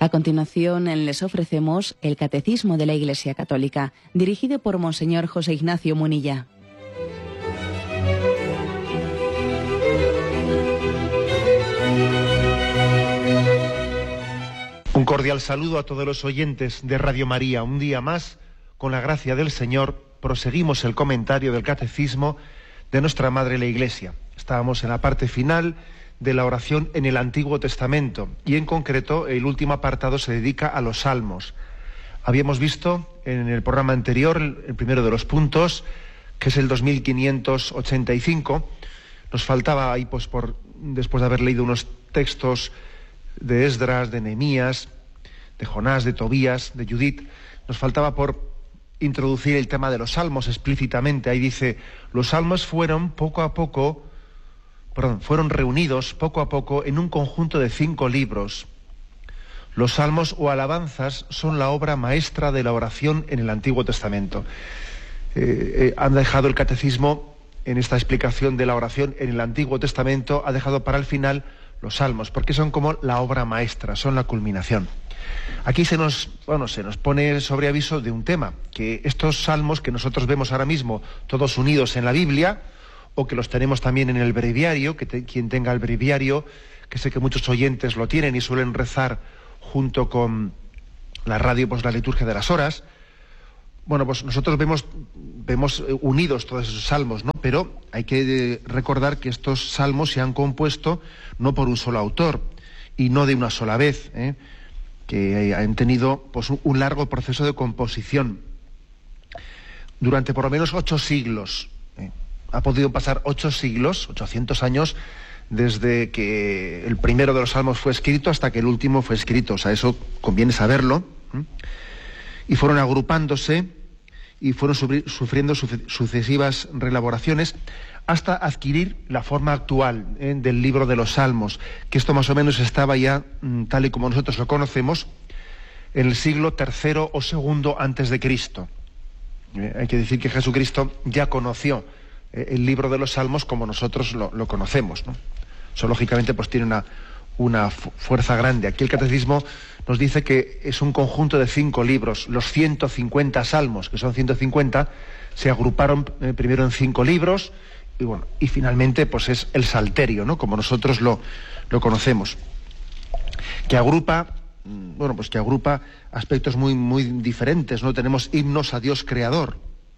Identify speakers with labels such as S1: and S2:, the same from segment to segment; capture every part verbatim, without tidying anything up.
S1: A continuación, les ofrecemos el Catecismo de la Iglesia Católica, dirigido por Monseñor José Ignacio Munilla.
S2: Un cordial saludo a todos los oyentes de Radio María. Un día más, con la gracia del Señor, proseguimos el comentario del Catecismo de nuestra Madre la Iglesia. Estábamos en la parte final de la oración en el Antiguo Testamento y en concreto el último apartado se dedica a los salmos. Habíamos visto en el programa anterior, el primero de los puntos, que es el dos mil quinientos ochenta y cinco. Nos faltaba ahí, pues, por, después de haber leído unos textos de Esdras, de Nehemías, de Jonás, de Tobías, de Judith, nos faltaba por introducir el tema de los salmos explícitamente. Ahí dice, los salmos fueron poco a poco, perdón, fueron reunidos poco a poco en un conjunto de cinco libros. Los salmos o alabanzas son la obra maestra de la oración en el Antiguo Testamento. Eh, eh, han dejado el Catecismo, en esta explicación de la oración en el Antiguo Testamento, ha dejado para el final los salmos, porque son como la obra maestra, son la culminación. Aquí se nos, bueno, se nos pone sobre aviso de un tema, que estos salmos que nosotros vemos ahora mismo todos unidos en la Biblia, o que los tenemos también en el breviario, que te, quien tenga el breviario, que sé que muchos oyentes lo tienen y suelen rezar junto con la radio, pues la liturgia de las horas. Bueno, pues nosotros vemos, vemos unidos todos esos salmos, ¿no? Pero hay que recordar que estos salmos se han compuesto no por un solo autor y no de una sola vez, ¿eh? que han tenido, pues, un largo proceso de composición durante por lo menos ocho siglos. ¿eh? Ha podido pasar ocho siglos, ochocientos años, desde que el primero de los salmos fue escrito hasta que el último fue escrito. O sea, eso conviene saberlo. ¿eh? Y fueron agrupándose y fueron sufriendo sucesivas reelaboraciones hasta adquirir la forma actual ¿eh? del libro de los Salmos, que esto más o menos estaba ya, tal y como nosotros lo conocemos, en el siglo tercero o segundo antes de Cristo. Eh, hay que decir que Jesucristo ya conoció eh, el libro de los Salmos como nosotros lo, lo conocemos, ¿no? Eso lógicamente pues tiene una, una fuerza grande. Aquí el Catecismo nos dice que es un conjunto de cinco libros. Los ciento cincuenta salmos, que son ciento cincuenta, se agruparon eh, primero en cinco libros y bueno, y finalmente pues es el Salterio, ¿no? Como nosotros lo, lo conocemos, que agrupa, bueno, pues que agrupa aspectos muy, muy diferentes, ¿no? Tenemos himnos a Dios Creador.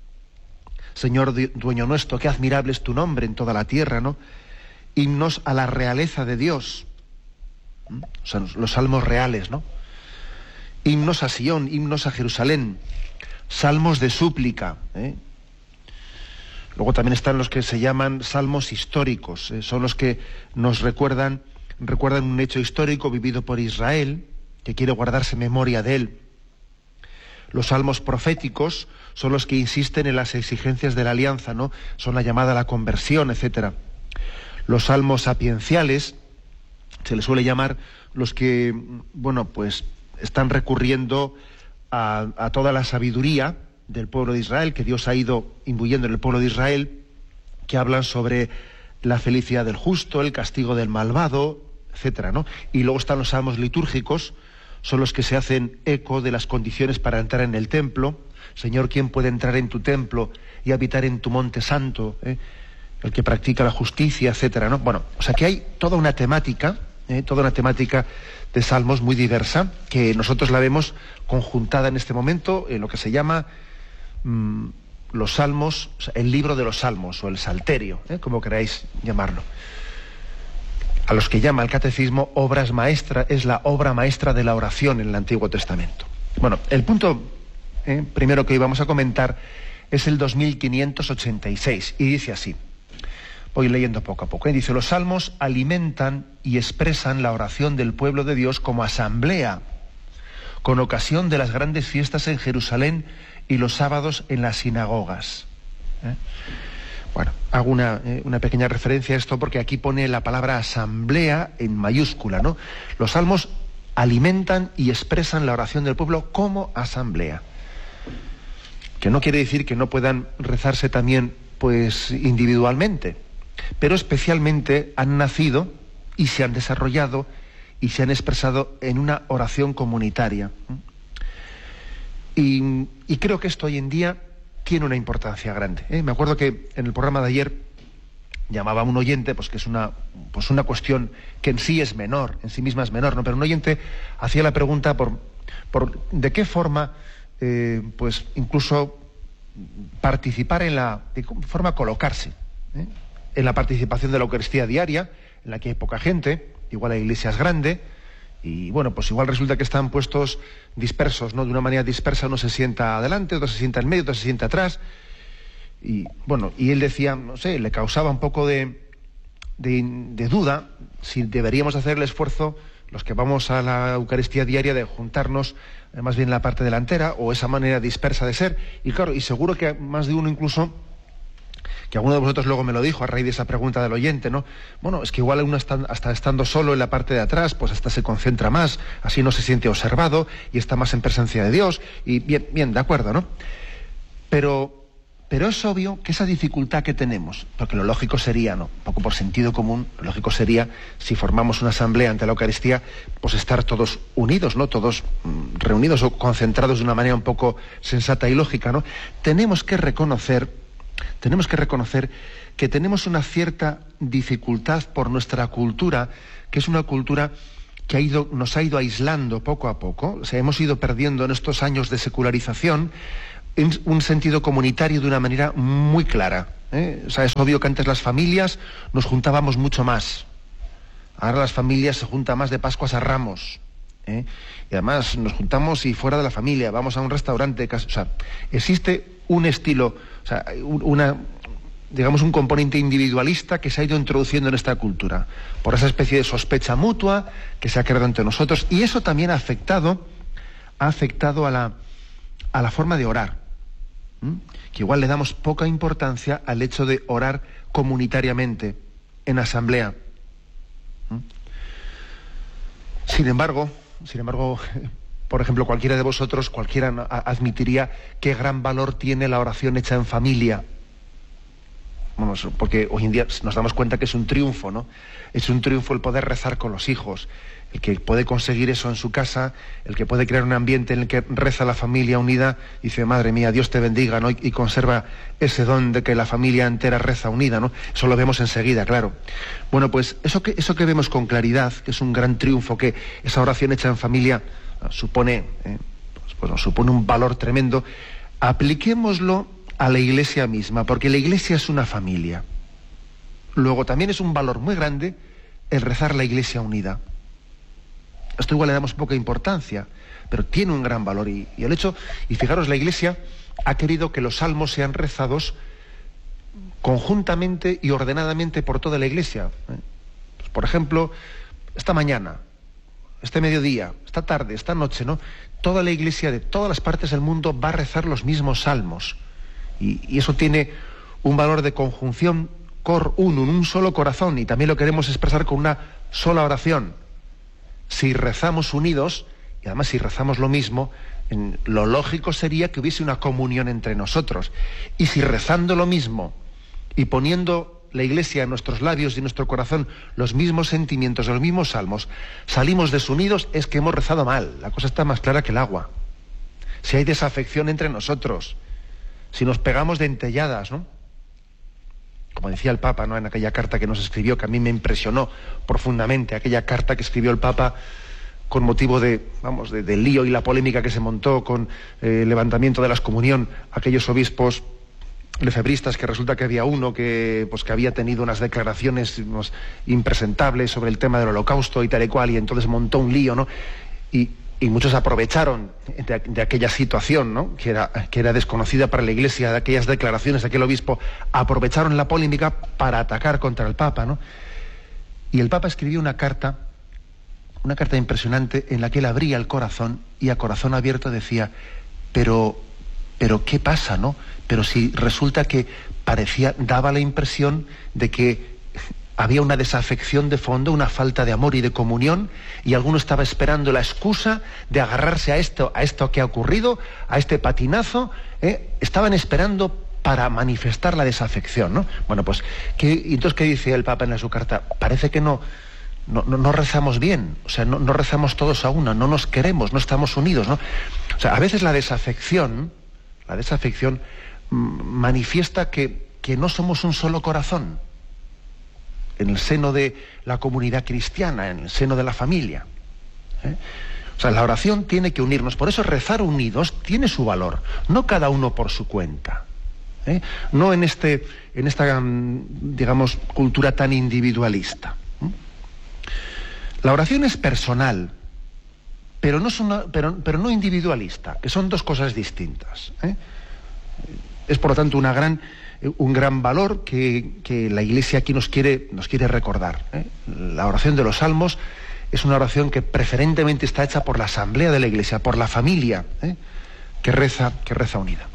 S2: Señor dueño nuestro, qué admirable es tu nombre en toda la tierra, ¿no? Himnos a la realeza de Dios. ¿Mm? O sea, los salmos reales, ¿no? Himnos a Sion, himnos a Jerusalén, salmos de súplica, ¿eh? Luego también están los que se llaman salmos históricos, ¿eh? Son los que nos recuerdan, recuerdan un hecho histórico vivido por Israel, que quiere guardarse memoria de él. Los salmos proféticos son los que insisten en las exigencias de la alianza, ¿no? Son la llamada a la conversión, etcétera. Los salmos sapienciales se les suele llamar los que, bueno, pues están recurriendo a, a toda la sabiduría del pueblo de Israel, que Dios ha ido imbuyendo en el pueblo de Israel, que hablan sobre la felicidad del justo, el castigo del malvado, etcétera, ¿no? Y luego están los salmos litúrgicos, son los que se hacen eco de las condiciones para entrar en el templo. Señor, ¿quién puede entrar en tu templo y habitar en tu monte santo? ¿Eh? El que practica la justicia, etcétera, ¿no? Bueno, o sea que hay toda una temática, ¿eh? toda una temática de salmos muy diversa, que nosotros la vemos conjuntada en este momento en lo que se llama mmm, los salmos, o sea, el libro de los salmos, o el Salterio, ¿eh? como queráis llamarlo. A los que llama el Catecismo obras maestras, es la obra maestra de la oración en el Antiguo Testamento. Bueno, el punto eh, primero que hoy vamos a comentar es el dos mil quinientos ochenta y seis, y dice así. Voy leyendo poco a poco. ¿eh? Dice, los salmos alimentan y expresan la oración del pueblo de Dios como asamblea, con ocasión de las grandes fiestas en Jerusalén y los sábados en las sinagogas. ¿Eh? Bueno, hago una, eh, una pequeña referencia a esto porque aquí pone la palabra asamblea en mayúscula, ¿no? Los salmos alimentan y expresan la oración del pueblo como asamblea. Que no quiere decir que no puedan rezarse también, pues, individualmente, pero especialmente han nacido y se han desarrollado y se han expresado en una oración comunitaria. Y, y creo que esto hoy en día tiene una importancia grande, ¿eh? Me acuerdo que en el programa de ayer llamaba a un oyente, pues que es una, pues una cuestión que en sí es menor, en sí misma es menor, ¿no? Pero un oyente hacía la pregunta por, por de qué forma, eh, pues incluso participar en la, de qué forma colocarse, ¿eh? En la participación de la Eucaristía diaria, en la que hay poca gente, igual la iglesia es grande, y bueno, pues igual resulta que están puestos dispersos, ¿no? De una manera dispersa, uno se sienta adelante, otro se sienta en medio, otro se sienta atrás. Y bueno, y él decía, no sé, le causaba un poco de, de, de duda si deberíamos hacer el esfuerzo, los que vamos a la Eucaristía diaria, de juntarnos eh, más bien en la parte delantera, o esa manera dispersa de ser. Y claro, y seguro que más de uno incluso, que alguno de vosotros luego me lo dijo a raíz de esa pregunta del oyente, ¿no? Bueno, es que igual uno está, hasta estando solo en la parte de atrás, pues hasta se concentra más, así no se siente observado y está más en presencia de Dios. Y bien, bien, de acuerdo, ¿no? Pero... Pero es obvio que esa dificultad que tenemos, porque lo lógico sería, ¿no? Un poco por sentido común, lo lógico sería, si formamos una asamblea ante la Eucaristía, pues estar todos unidos, ¿no? Todos mmm, reunidos o concentrados de una manera un poco sensata y lógica, ¿no? Tenemos que reconocer, tenemos que reconocer que tenemos una cierta dificultad por nuestra cultura, que es una cultura que ha ido, nos ha ido aislando poco a poco. O sea, hemos ido perdiendo en estos años de secularización un sentido comunitario de una manera muy clara, ¿eh? O sea, es obvio que antes las familias nos juntábamos mucho más. Ahora las familias se juntan más de Pascuas a Ramos, ¿eh? Y además nos juntamos y fuera de la familia, vamos a un restaurante. O sea, existe un estilo, o sea, una, digamos, un componente individualista que se ha ido introduciendo en esta cultura, por esa especie de sospecha mutua que se ha creado entre nosotros, y eso también ha afectado, ha afectado a la, a la forma de orar. Que igual le damos poca importancia al hecho de orar comunitariamente, en asamblea. Sin embargo, sin embargo, por ejemplo, cualquiera de vosotros, cualquiera admitiría qué gran valor tiene la oración hecha en familia. Bueno, porque hoy en día nos damos cuenta que es un triunfo, ¿no? Es un triunfo el poder rezar con los hijos, el que puede conseguir eso en su casa, el que puede crear un ambiente en el que reza la familia unida, y dice, madre mía, Dios te bendiga, ¿no? Y, y conserva ese don de que la familia entera reza unida, ¿no? Eso lo vemos enseguida, claro. Bueno, pues eso que, eso que vemos con claridad, que es un gran triunfo, que esa oración hecha en familia ¿no? supone, eh, pues, pues, supone un valor tremendo, apliquémoslo a la Iglesia misma, porque la Iglesia es una familia. Luego también es un valor muy grande el rezar la Iglesia unida. Esto igual le damos poca importancia, pero tiene un gran valor. Y, y el hecho, y fijaros, la Iglesia ha querido que los salmos sean rezados conjuntamente y ordenadamente por toda la Iglesia. ¿eh? Pues, por ejemplo, esta mañana, este mediodía, esta tarde, esta noche, ¿no? Toda la Iglesia de todas las partes del mundo va a rezar los mismos salmos. Y, y eso tiene un valor de conjunción cor unum, un solo corazón, y también lo queremos expresar con una sola oración. Si rezamos unidos, y además si rezamos lo mismo, en, lo lógico sería que hubiese una comunión entre nosotros. Y si rezando lo mismo y poniendo la Iglesia en nuestros labios y en nuestro corazón los mismos sentimientos, los mismos salmos, salimos desunidos, es que hemos rezado mal. La cosa está más clara que el agua. Si hay desafección entre nosotros, si nos pegamos de entelladas, ¿no? Como decía el Papa, ¿no? En aquella carta que nos escribió, que a mí me impresionó profundamente, aquella carta que escribió el Papa con motivo de, vamos, de, del lío y la polémica que se montó con eh, el levantamiento de la excomunión, aquellos obispos lefebristas, que resulta que había uno que, pues, que había tenido unas declaraciones unos, impresentables sobre el tema del holocausto y tal y cual, y entonces montó un lío, ¿no? Y Y muchos aprovecharon de, de aquella situación, ¿no? que, era, que era desconocida para la Iglesia, de aquellas declaraciones de aquel obispo, aprovecharon la polémica para atacar contra el Papa, ¿no? Y el Papa escribió una carta, una carta impresionante, en la que él abría el corazón, y a corazón abierto decía, pero, pero ¿qué pasa, no? Pero si resulta que parecía, daba la impresión de que había una desafección de fondo, una falta de amor y de comunión, y alguno estaba esperando la excusa de agarrarse a esto, a esto que ha ocurrido, a este patinazo, ¿eh? Estaban esperando para manifestar la desafección, ¿no? Bueno, pues, ¿qué, entonces, ¿qué dice el Papa en su carta? Parece que no, no, no, no rezamos bien, o sea, no, no rezamos todos a una, no nos queremos, no estamos unidos, ¿no? O sea, a veces la desafección, la desafección manifiesta que, que no somos un solo corazón en el seno de la comunidad cristiana, en el seno de la familia. ¿eh? O sea, la oración tiene que unirnos, por eso rezar unidos tiene su valor, no cada uno por su cuenta. ¿eh? No en, este, en esta, digamos, cultura tan individualista. ¿eh? La oración es personal, pero no, es una, pero, pero no individualista, que son dos cosas distintas. ¿eh? Es, por lo tanto, una gran, un gran valor que, que la Iglesia aquí nos quiere, nos quiere recordar. ¿eh? La oración de los Salmos es una oración que preferentemente está hecha por la asamblea de la Iglesia, por la familia, ¿eh? que reza, que reza unida.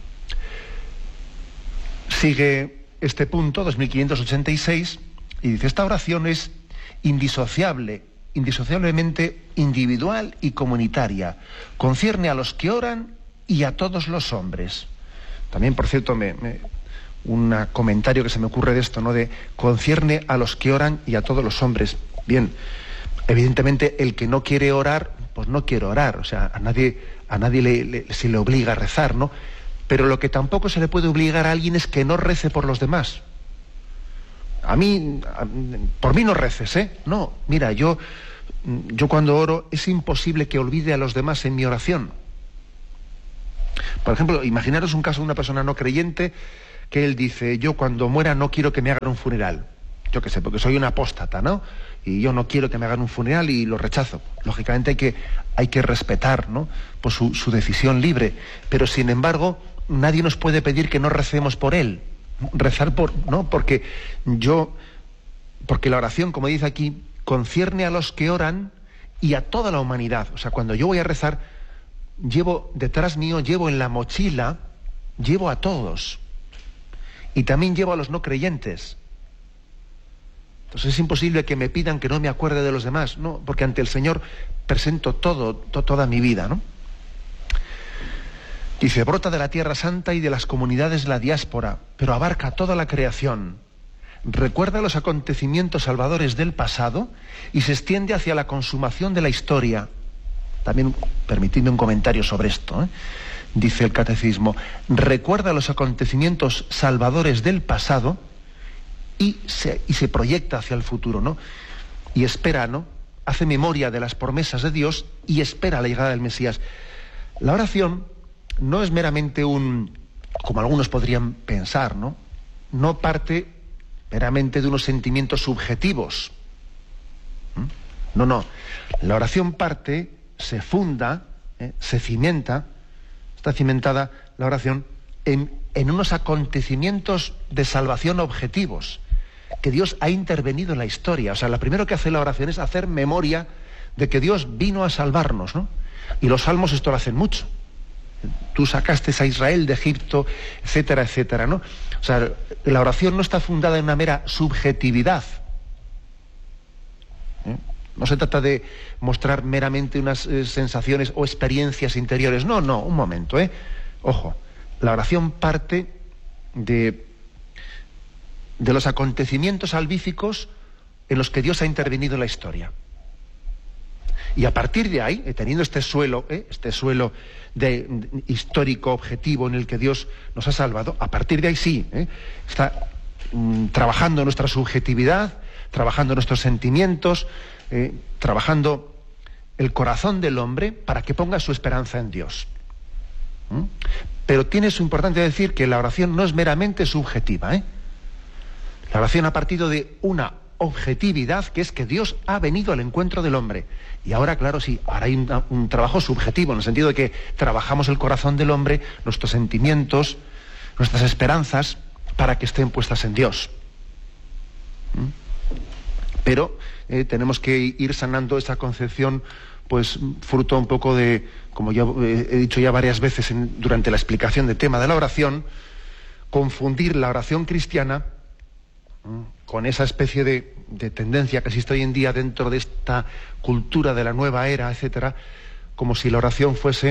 S2: Sigue este punto, dos mil quinientos ochenta y seis, y dice: esta oración es indisociable, indisociablemente individual y comunitaria. Concierne a los que oran y a todos los hombres. También, por cierto, me, me, un comentario que se me ocurre de esto, ¿no? De concierne a los que oran y a todos los hombres. Bien, evidentemente el que no quiere orar, pues no quiere orar. O sea, a nadie, a nadie le, le, se le obliga a rezar, ¿no? Pero lo que tampoco se le puede obligar a alguien es que no rece por los demás. A mí, a, por mí no reces, ¿eh? No, mira, yo, yo cuando oro es imposible que olvide a los demás en mi oración. Por ejemplo, imaginaros un caso de una persona no creyente que él dice: yo cuando muera no quiero que me hagan un funeral. Yo qué sé, porque soy un apóstata, ¿no? Y yo no quiero que me hagan un funeral y lo rechazo. Lógicamente hay que, hay que respetar, ¿no? Pues su, su decisión libre. Pero sin embargo, nadie nos puede pedir que no recemos por él. Rezar por, ¿no? Porque yo, porque la oración, como dice aquí, concierne a los que oran y a toda la humanidad. O sea, cuando yo voy a rezar, llevo detrás mío, llevo en la mochila, llevo a todos. Y también llevo a los no creyentes. Entonces es imposible que me pidan que no me acuerde de los demás, ¿no? Porque ante el Señor presento todo, to, toda mi vida, ¿no? Dice: brota de la Tierra Santa y de las comunidades de la diáspora, pero abarca toda la creación. Recuerda los acontecimientos salvadores del pasado y se extiende hacia la consumación de la historia. También permitidme un comentario sobre esto, ¿eh? Dice el Catecismo: recuerda los acontecimientos salvadores del pasado y se, y se proyecta hacia el futuro, ¿no? Y espera, ¿no? Hace memoria de las promesas de Dios y espera la llegada del Mesías. La oración no es meramente un, como algunos podrían pensar, ¿no? No parte meramente de unos sentimientos subjetivos. ¿Mm? No, no. La oración parte, se funda, ¿eh? se cimenta, está cimentada la oración en, en unos acontecimientos de salvación objetivos, que Dios ha intervenido en la historia. O sea, lo primero que hace la oración es hacer memoria de que Dios vino a salvarnos, ¿no? Y los salmos esto lo hacen mucho. Tú sacaste a Israel de Egipto, etcétera, etcétera, ¿no? O sea, la oración no está fundada en una mera subjetividad. ¿Eh? No se trata de mostrar meramente unas eh, sensaciones o experiencias interiores. No, no, un momento, ¿eh? Ojo, la oración parte de, de los acontecimientos salvíficos en los que Dios ha intervenido en la historia. Y a partir de ahí, teniendo este suelo, ¿eh? este suelo de, de, histórico, objetivo, en el que Dios nos ha salvado, a partir de ahí sí, ¿eh? está mm, trabajando nuestra subjetividad, trabajando nuestros sentimientos, eh, trabajando el corazón del hombre para que ponga su esperanza en Dios. ¿Mm? Pero tiene su importancia decir que la oración no es meramente subjetiva, ¿eh? La oración ha partido de una objetividad, que es que Dios ha venido al encuentro del hombre. Y ahora, claro, sí, ahora hay un, un trabajo subjetivo, en el sentido de que trabajamos el corazón del hombre, nuestros sentimientos, nuestras esperanzas, para que estén puestas en Dios. ¿Mm? Pero eh, tenemos que ir sanando esa concepción, pues fruto un poco de, como ya eh, he dicho ya varias veces en, durante la explicación del tema de la oración, confundir la oración cristiana con esa especie de, de tendencia que existe hoy en día dentro de esta cultura de la nueva era, etcétera, como si la oración fuese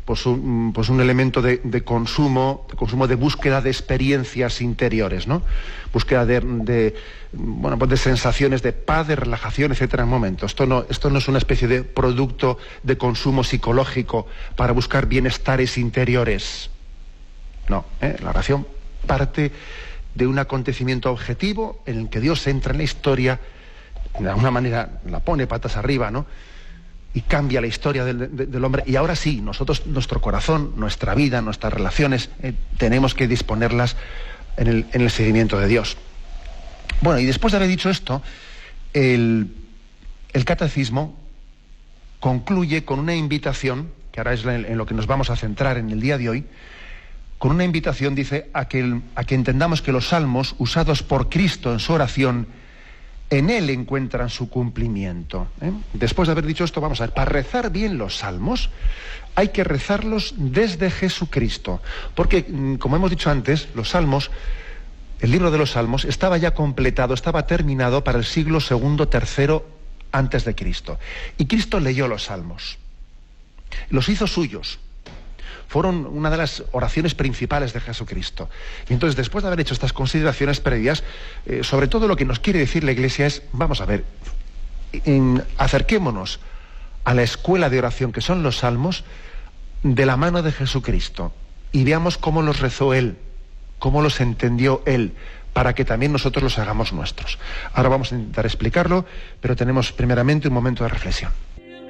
S2: pues un, pues un elemento de, de consumo, de consumo de búsqueda de experiencias interiores, ¿no? Búsqueda de, de bueno, pues de sensaciones de paz, de relajación, etcétera, en momento. Esto no, esto no es una especie de producto de consumo psicológico para buscar bienestares interiores. No, ¿eh? La oración parte de un acontecimiento objetivo en el que Dios entra en la historia, de alguna manera la pone patas arriba, ¿no? Y cambia la historia del, de, del hombre. Y ahora sí, nosotros, nuestro corazón, nuestra vida, nuestras relaciones, eh, tenemos que disponerlas en el, en el seguimiento de Dios. Bueno, y después de haber dicho esto, el, el catecismo concluye con una invitación, que ahora es en, en lo que nos vamos a centrar en el día de hoy, con una invitación, dice, a que, el, a que entendamos que los salmos usados por Cristo en su oración, en él encuentran su cumplimiento. ¿eh? Después de haber dicho esto, vamos a ver, para rezar bien los salmos hay que rezarlos desde Jesucristo, porque, como hemos dicho antes, los salmos, el libro de los salmos estaba ya completado, estaba terminado para el siglo segundo, tercero antes de Cristo. Y Cristo leyó los salmos, los hizo suyos. Fueron una de las oraciones principales de Jesucristo. Y entonces, después de haber hecho estas consideraciones previas, eh, sobre todo lo que nos quiere decir la Iglesia es, vamos a ver, en, acerquémonos a la escuela de oración que son los salmos de la mano de Jesucristo y veamos cómo los rezó Él, cómo los entendió Él, para que también nosotros los hagamos nuestros. Ahora vamos a intentar explicarlo, pero tenemos primeramente un momento de reflexión.